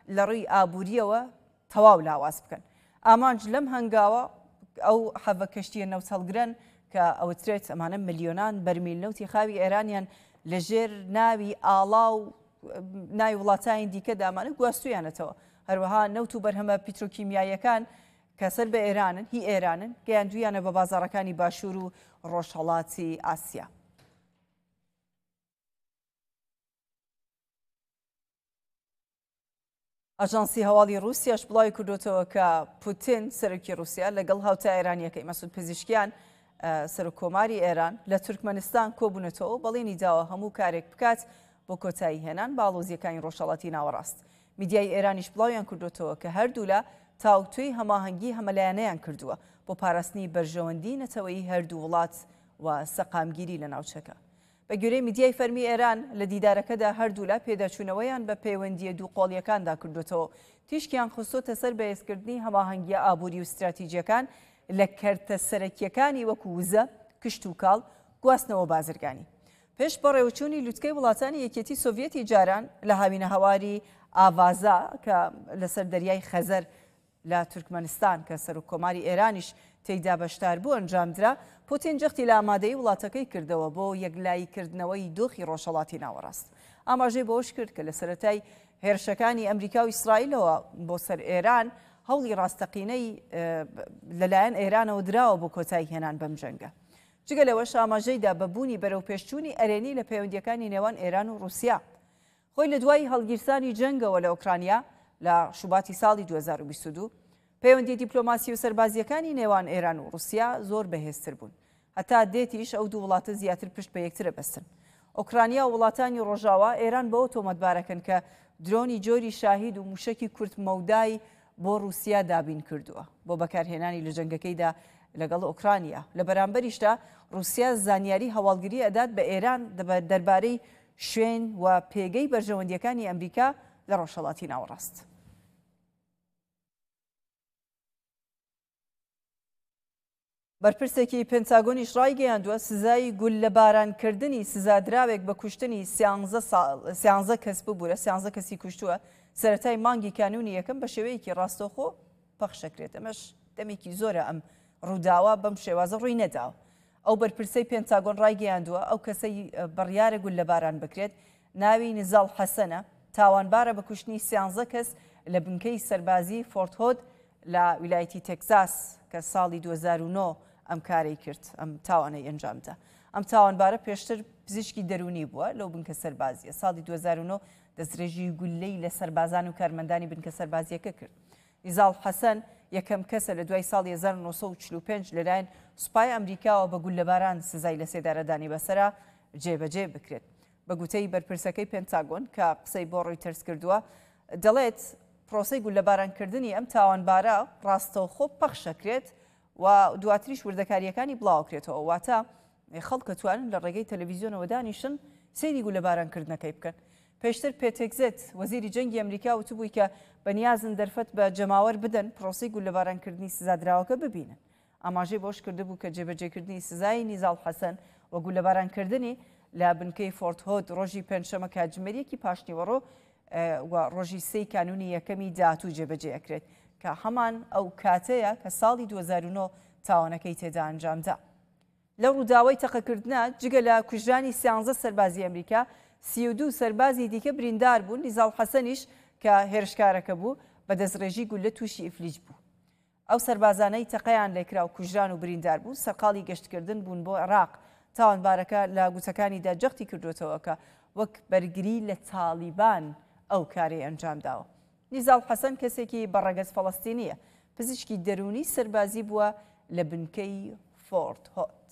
لە ڕووی ئابووریەوە تەواو لاواز بکەن. ئامانج لەم هەنگاوە ئەو حەڤە کەشتیە نەوت هەڵگرن کە ئەوترێت ئەمانە ملیۆنان بەرمیل نەوتی خاوی ئێرانیان لەژێر ناوی ئاڵا و ناوی وڵاتانی دیکە دامانە گواستویانەتەوە. هەروەها نەوت و بەرهەمە پیترۆکیمیاییەکان کە سەر بە ئێرانن هی ئێرانن گەیاندویانە بە بازاڕەکانی باشوور و ڕۆژهەڵاتی ئاسیا. ئاژانسی هەواڵی رووسیاش بڵاوی کردوتەوە کە پوتین سەرۆکی رووسیا لەگەڵ هاوتا ئێرانیەکەی مەسعود پزیشکیان سەرۆکۆماری ئێران لە تورکمەنستان کۆبوونەتەوە بەڵێنی داوە هەموو کارێک بکات بۆ کۆتایی هێنان باڵۆزیەکانی ڕۆژهەڵاتی ناوەڕاست. میدیای ئێرانیش بڵاویان کردوتەوە کە هەردوو لە تاوتوی هەماهەنگی هەمەلایەنەیان کردووە بۆ پاراستنی بەرژەوەندی نەتەوەی هەردوو وڵات و سەقامگیری لە ناوچەکە. بە گوێرەی میدیای فەرمی ئێران لە دیدارەکەدا هەردوو لە پێداچوونەوەیان بە پەیوەندیە دوو قۆڵیەکاندا کردوتەوە تیشکیان خستۆتە سەر بەهێزکردنی هەماهەنگیە ئابووری و استراتیجیەکان لە کەرتە سەرەکیەکانی وەکو وزە، کشت و کاڵ، گواستنەوە بازرگانی. پێش بەڕێوەچوونی لوتکەی وڵاتانی یەکێتی سۆڤیەتی جاران لە هاوینە هەواری ئاڤازا کە لەسەر دەریای خەزەر لە تورکمەنستان کە سەرۆکۆماری ئێرانیش تێیدا بەشدار بوو ئەنجامدرا، پوتین جەختی لە ئامادەی وڵاتەکەی کردەوە بۆ یەکلاییکردنەوەی دۆخی ڕۆژهەڵاتی ناوەڕاست. ئاماژەی بەوەش کرد کە لە سەرەتای هێرشەکانی ئەمریکا و ئیسرائیلەوە بۆ سەر ئێران هەوڵی ڕاستەقینەی لەلایەن ئێرانەوە دراوە بۆ کۆتایی هێنان بەم جەنگە. جگە لەوەش ئاماژەیدا بەبوونی بەرەو پێشچوونی ئەرێنی لە پەیوەندیەکانی نێوان ئێران و رووسیا. خۆی لە دوای هەڵگیرسانی جەنگەوە لە ئوکرانیا لە شوباتی ساڵی 2022 پەیوەندی دیپلۆماسی و سەربازیەکانی نێوان ئێران و رووسیا زۆر بەهێزتر بوون. هەتا دێتیش ئەو دوو وڵاتە زیاتر پشت بە یەکترە بەستن. ئوکرانیا و وڵاتانی ڕۆژاوا ئێران بەوە تۆمەتبارەکەن کە درۆنی جۆری شاهید و موشکی کورت مەودای بۆ رووسیا دابین کردووە بۆ بەکارهێنانی لە جەنگەکەیدا لەگەڵ ئوکرانیا. لە بەرامبەریشدا رووسیا زانیاری هەواڵگیری ئەدات بە ئێران دەربارەی شوێن و پێگەی بەرژەوەندیەکانی ئەمریکا لە ڕۆژهەڵاتی ناوەڕاست. بەرپرسێکی پێنتاگۆنیش ڕایگەیاندووە سزای گول لە بارانکردنی سزادراوێک بە کوشتنی 13 کەس ببوورە 13 کەسی کوشتووە سەرەتای مانگی کانونی یەکەم بە شێوەیەکی ڕاستەوخۆ پەخشەکرێت. ئەمەش دەمێکی زۆرە ئەم ڕووداوە بەم شێوازە ڕووی نەداوە. ئەو بەرپرسەی پێنتاگۆن ڕایگەیاندووە ئەو کەسەی بڕیارە گول لە باران بکرێت ناوی نزال حەسەنە، تاوانبارە بە کوشتنی 13 کەس لە بنکەی سەربازی فۆرت هۆد لە ویلایەتی تێکساس کە ساڵی 2009 ئەم کارەی کرد ئەم تاوانەی ئەنجامدا. ئەم تاوانبارە پێشتر پزیشکی دەرونی بووە لەو بنکە سەربازیە. ساڵی 2009 دەستدرێژی گولەی لە سەربازان و کارمەندانی بنکە سەربازیەکە کرد. نزال حەسەن یەکەم کەسە لە دوای ساڵی 1945 لەلایەن سوپای ئەمریکاوە بە گول لە باران سزای لە سێدارەدانی بەسەرا جێبەجێ بکرێت. بە گوتەی بەرپرسەکەی پێنتاگۆن کە قسەی بۆ ڕۆیتەرز کردووە دەڵێت پرۆسەی گول لە بارانکردنی ئەم تاوانبارە ڕاستەوخۆ پەخشەکرێت و دواتریش وردەکاریەکانی بڵاوکرێتەوە واتە خەڵک توانن لە ڕێگەی تەلەڤیزیۆنەوە دانیشن سەیری گول لە بارانکردنەکەی بکەن. پێشتر پێتێکزێت وەزیری جەنگی ئەمریکا وتبووی کە بەنیازن دەرفەت بە جەماوەر بدەن پرۆسەی گول لە بارانکردنی سزادراوەکە ببینن. ئاماژەی بۆش کردبوو کە جێبەجێکردنی سزای نیزال حەسەن و گول لە بارانکردنی لە بنکەی فۆرت هۆد ڕۆژی پێنجشەمە کاتژمێریەکی پاشنیوەڕۆ و ڕۆژی سەی کانونی یەکەمی داهاتوو جێبەجێ ئەکرێت کە هەمان ئەو کاتەیە کە ساڵی 2009 تاوانەکەی تێدا ئەنجامدا. لە ڕووداوای تەقەکردنە جگە لە کوژرانی 13 سەربازی ئەمریکا 32 سەربازی دیکە بریندار بوون. نیزال حەسەنیش کە هێرشکارەکە بوو بە دەستڕێژی گولە تووشی ئیفلیج بوو. ئەو سەربازانەی تەقەیان لێکرا و کوژران و بریندار بوو سەرقاڵی گەشتکردن بوون بۆ عێراق. تاوانبارەکە لە گوتەکانیدا جەختی کردوێتەوە کە وەک بەرگری لە تالیبان ئەو کارەی ئەنجامداوە. نیزال حەسەن کەسێکی بەڕەگەز فەڵەستینیە، پزیشکی دەرونی سەربازی بووە لە بنکەی فۆرت هۆد.